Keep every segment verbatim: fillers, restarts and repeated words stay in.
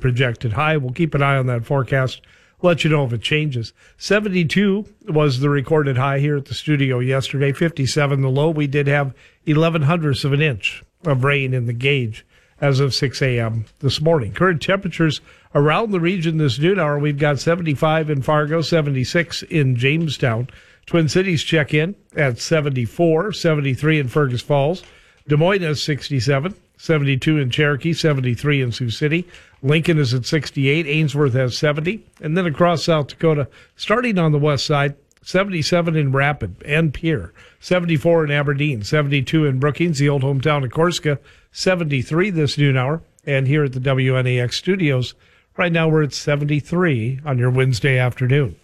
projected high. We'll keep an eye on that forecast. Let you know if it changes. seventy-two was the recorded high here at the studio yesterday. fifty-seven the low. We did have eleven hundredths of an inch of rain in the gauge as of six a.m. this morning. Current temperatures around the region this noon hour. We've got seventy-five in Fargo, seventy-six in Jamestown. Twin Cities check in at seventy-four, seventy-three in Fergus Falls. Des Moines is sixty-seven, seventy-two in Cherokee, seventy-three in Sioux City. Lincoln is at sixty-eight. Ainsworth has seventy. And then across South Dakota, starting on the west side, seventy-seven in Rapid and Pierre, seventy-four in Aberdeen, seventy-two in Brookings, the old hometown of Corsica, seventy-three this noon hour. And here at the W N A X studios, right now we're at seventy-three on your Wednesday afternoon.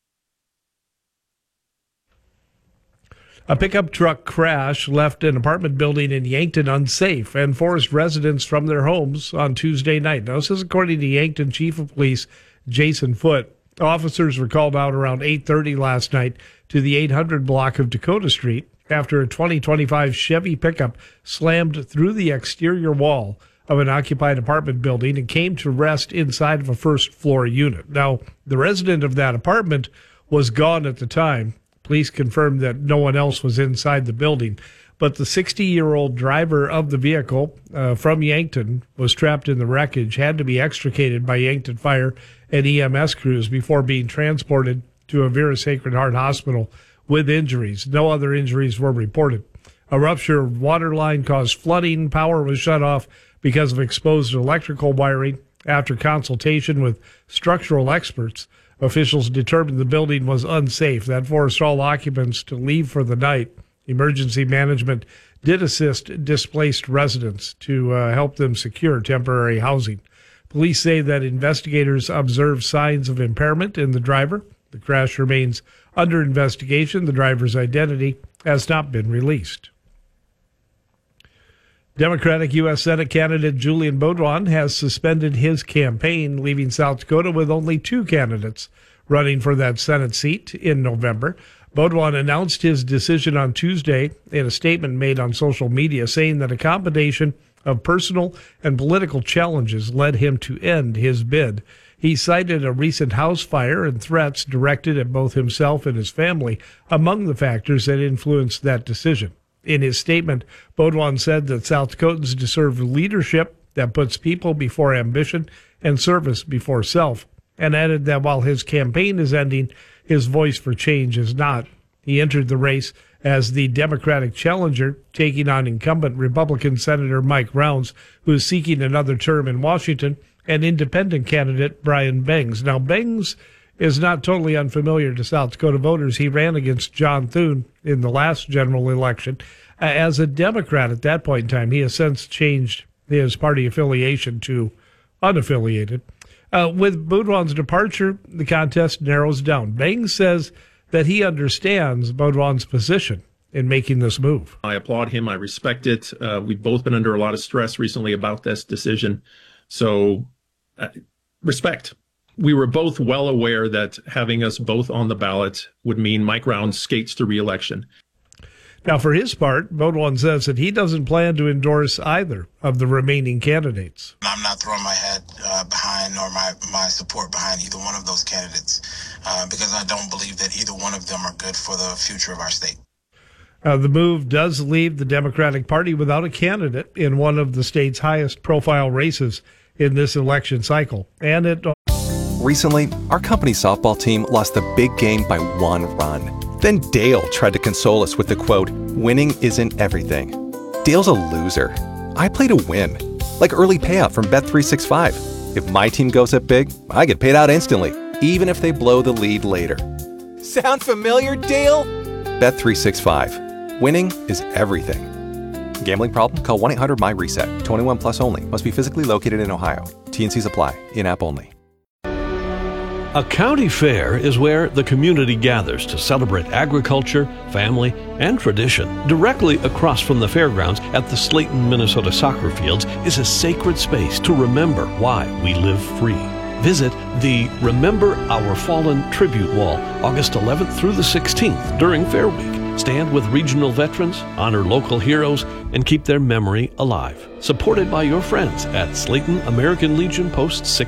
A pickup truck crash left an apartment building in Yankton unsafe and forced residents from their homes on Tuesday night. Now, this is according to Yankton Chief of Police Jason Foote. Officers were called out around eight thirty last night to the eight hundred block of Dakota Street after a twenty twenty-five Chevy pickup slammed through the exterior wall of an occupied apartment building and came to rest inside of a first-floor unit. Now, the resident of that apartment was gone at the time. Police confirmed that no one else was inside the building, but the sixty-year-old driver of the vehicle uh, from Yankton was trapped in the wreckage, had to be extricated by Yankton Fire and E M S crews before being transported to Avera Sacred Heart Hospital with injuries. No other injuries were reported. A rupture of water line caused flooding. Power was shut off because of exposed electrical wiring. After consultation with structural experts, officials determined the building was unsafe. That forced all occupants to leave for the night. Emergency management did assist displaced residents to uh, help them secure temporary housing. Police say that investigators observed signs of impairment in the driver. The crash remains under investigation. The driver's identity has not been released. Democratic U S Senate candidate Julian Beaudoin has suspended his campaign, leaving South Dakota with only two candidates running for that Senate seat in November. Beaudoin announced his decision on Tuesday in a statement made on social media, saying that a combination of personal and political challenges led him to end his bid. He cited a recent house fire and threats directed at both himself and his family among the factors that influenced that decision. In his statement, Beaudoin said that South Dakotans deserve leadership that puts people before ambition and service before self, and added that while his campaign is ending, his voice for change is not. He entered the race as the Democratic challenger, taking on incumbent Republican Senator Mike Rounds, who is seeking another term in Washington, and independent candidate Brian Bengs. Now, Bengs is not totally unfamiliar to South Dakota voters. He ran against John Thune in the last general election. Uh, as a Democrat at that point in time, he has since changed his party affiliation to unaffiliated. Uh, with Beaudoin's departure, the contest narrows down. Bengs says that he understands Beaudoin's position in making this move. I applaud him. I respect it. Uh, we've both been under a lot of stress recently about this decision. So, uh, respect. We were both well aware that having us both on the ballot would mean Mike Rounds skates to re-election. Now, for his part, Beaudoin says that he doesn't plan to endorse either of the remaining candidates. I'm not throwing my head uh, behind or my, my support behind either one of those candidates uh, because I don't believe that either one of them are good for the future of our state. Uh, the move does leave the Democratic Party without a candidate in one of the state's highest profile races in this election cycle. And it Recently, our company's softball team lost the big game by one run. Then Dale tried to console us with the quote, "Winning isn't everything." Dale's a loser. I play to win, like early payout from Bet three sixty-five. If my team goes up big, I get paid out instantly, even if they blow the lead later. Sound familiar, Dale? Bet three sixty-five. Winning is everything. Gambling problem? Call one eight hundred M Y reset. twenty-one plus only. Must be physically located in Ohio. T and Cs apply. In-app only. A county fair is where the community gathers to celebrate agriculture, family, and tradition. Directly across from the fairgrounds at the Slayton, Minnesota soccer fields is a sacred space to remember why we live free. Visit the Remember Our Fallen Tribute Wall August eleventh through the sixteenth during Fair Week. Stand with regional veterans, honor local heroes, and keep their memory alive. Supported by your friends at Slayton American Legion Post six.